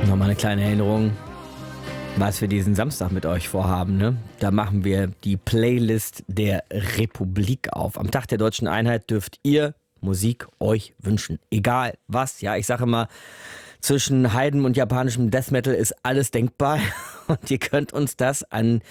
Nochmal eine kleine Erinnerung, was wir diesen Samstag mit euch vorhaben. Ne? Da machen wir die Playlist der Republik auf. Am Tag der Deutschen Einheit dürft ihr Musik euch wünschen. Egal was. Ja, ich sage immer, zwischen Heiden und japanischem Death Metal ist alles denkbar. Und ihr könnt uns das an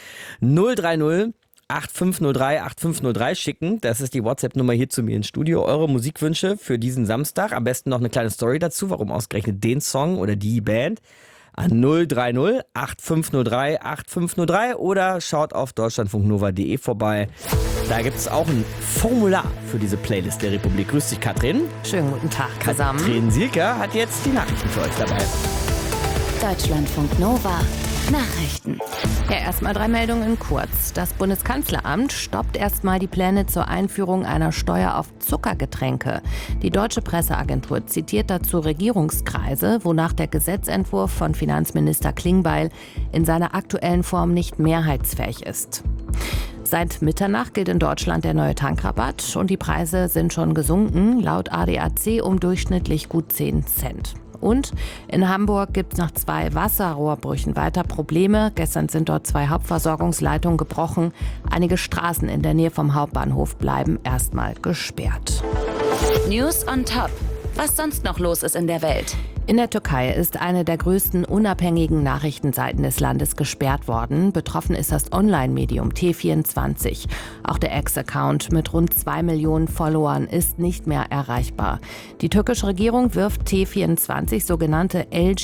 030 8503 8503 schicken. Das ist die WhatsApp-Nummer hier zu mir ins Studio. Eure Musikwünsche für diesen Samstag. Am besten noch eine kleine Story dazu, warum ausgerechnet den Song oder die Band. An 030 8503 8503 oder schaut auf deutschlandfunknova.de vorbei. Da gibt es auch ein Formular für diese Playlist der Republik. Grüß dich, Katrin. Schönen guten Tag zusammen. Katrin Sielker hat jetzt die Nachrichten für euch dabei. Deutschlandfunk Nova Nachrichten. Ja, erstmal 3 Meldungen kurz. Das Bundeskanzleramt stoppt erstmal die Pläne zur Einführung einer Steuer auf Zuckergetränke. Die deutsche Presseagentur zitiert dazu Regierungskreise, wonach der Gesetzentwurf von Finanzminister Klingbeil in seiner aktuellen Form nicht mehrheitsfähig ist. Seit Mitternacht gilt in Deutschland der neue Tankrabatt und die Preise sind schon gesunken, laut ADAC um durchschnittlich gut 10 Cent. Und in Hamburg gibt es nach 2 Wasserrohrbrüchen weiter Probleme. Gestern sind dort 2 Hauptversorgungsleitungen gebrochen. Einige Straßen in der Nähe vom Hauptbahnhof bleiben erstmal gesperrt. News on Top. Was sonst noch los ist in der Welt? In der Türkei ist eine der größten unabhängigen Nachrichtenseiten des Landes gesperrt worden. Betroffen ist das Online-Medium T24. Auch der X-Account mit rund 2 Millionen Followern ist nicht mehr erreichbar. Die türkische Regierung wirft T24 sogenannte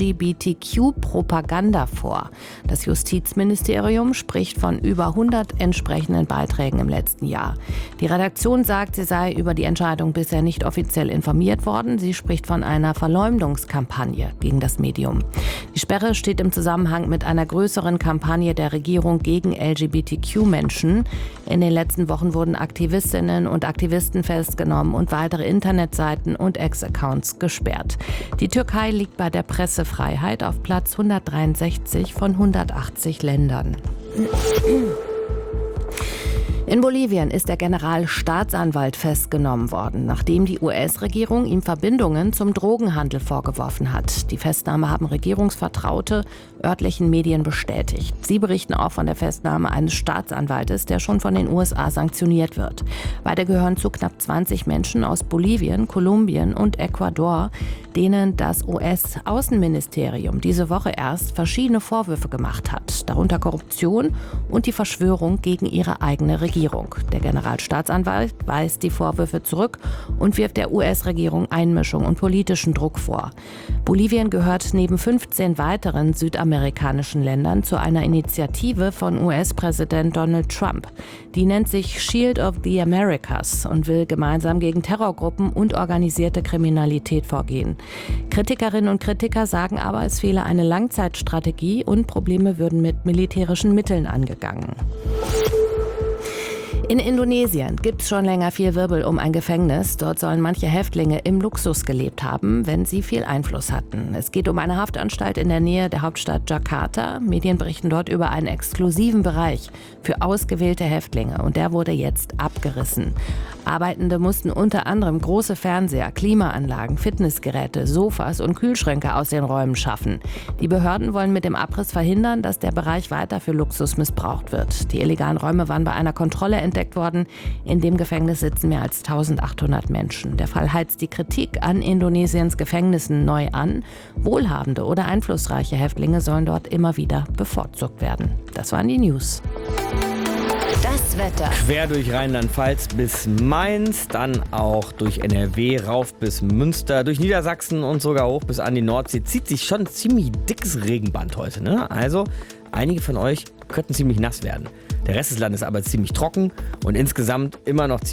LGBTQ-Propaganda vor. Das Justizministerium spricht von über 100 entsprechenden Beiträgen im letzten Jahr. Die Redaktion sagt, sie sei über die Entscheidung bisher nicht offiziell informiert worden. Sie spricht von einer Verleumdungskampagne gegen das Medium. Die Sperre steht im Zusammenhang mit einer größeren Kampagne der Regierung gegen LGBTQ-Menschen. In den letzten Wochen wurden Aktivistinnen und Aktivisten festgenommen und weitere Internetseiten und Ex-Accounts gesperrt. Die Türkei liegt bei der Pressefreiheit auf Platz 163 von 180 Ländern. In Bolivien ist der Generalstaatsanwalt festgenommen worden, nachdem die US-Regierung ihm Verbindungen zum Drogenhandel vorgeworfen hat. Die Festnahme haben Regierungsvertraute örtlichen Medien bestätigt. Sie berichten auch von der Festnahme eines Staatsanwaltes, der schon von den USA sanktioniert wird. Beide gehören zu knapp 20 Menschen aus Bolivien, Kolumbien und Ecuador, denen das US-Außenministerium diese Woche erst verschiedene Vorwürfe gemacht hat, darunter Korruption und die Verschwörung gegen ihre eigene Regierung. Der Generalstaatsanwalt weist die Vorwürfe zurück und wirft der US-Regierung Einmischung und politischen Druck vor. Bolivien gehört neben 15 weiteren südamerikanischen Ländern zu einer Initiative von US-Präsident Donald Trump. Die nennt sich Shield of the Americas und will gemeinsam gegen Terrorgruppen und organisierte Kriminalität vorgehen. Kritikerinnen und Kritiker sagen aber, es fehle eine Langzeitstrategie und Probleme würden mit militärischen Mitteln angegangen. In Indonesien gibt es schon länger viel Wirbel um ein Gefängnis. Dort sollen manche Häftlinge im Luxus gelebt haben, wenn sie viel Einfluss hatten. Es geht um eine Haftanstalt in der Nähe der Hauptstadt Jakarta. Medien berichten dort über einen exklusiven Bereich für ausgewählte Häftlinge und der wurde jetzt abgerissen. Arbeitende mussten unter anderem große Fernseher, Klimaanlagen, Fitnessgeräte, Sofas und Kühlschränke aus den Räumen schaffen. Die Behörden wollen mit dem Abriss verhindern, dass der Bereich weiter für Luxus missbraucht wird. Die illegalen Räume waren bei einer Kontrolle entdeckt worden. In dem Gefängnis sitzen mehr als 1800 Menschen. Der Fall heizt die Kritik an Indonesiens Gefängnissen neu an. Wohlhabende oder einflussreiche Häftlinge sollen dort immer wieder bevorzugt werden. Das waren die News. Das Wetter. Quer durch Rheinland-Pfalz bis Mainz, dann auch durch NRW rauf bis Münster, durch Niedersachsen und sogar hoch bis an die Nordsee. Zieht sich schon ein ziemlich dickes Regenband heute, ne? Also einige von euch könnten ziemlich nass werden. Der Rest des Landes aber ziemlich trocken und insgesamt immer noch ziemlich